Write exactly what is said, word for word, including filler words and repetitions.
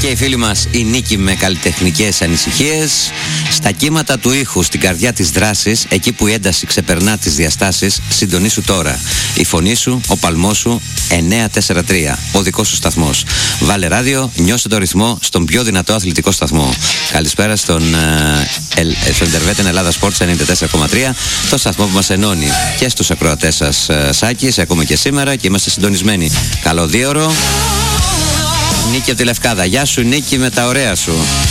Και η φίλη μας η Νίκη με καλλιτεχνικές ανησυχίες. Στα κύματα του ήχου, στην καρδιά της δράσης, εκεί που η ένταση ξεπερνά τις διαστάσεις, συντονίσου τώρα. Η φωνή σου, ο παλμός σου, εννιά τέσσερα τρία. Ο δικός σου σταθμός. Βάλε ράδιο, νιώσε το ρυθμό στον πιο δυνατό αθλητικό σταθμό. Καλησπέρα στον, ε, στον Ιντερβέτεν Ελλάδα Sports ενενήντα τέσσερα κόμμα τρία, το σταθμό που μας ενώνει και στους ακροατές σας, ε, Σάκη, σε ακούμε και σήμερα και είμαστε συντονισμένοι. Καλό δίωρο. Νίκη από τη Λευκάδα. Γεια σου Νίκη με τα ωραία σου.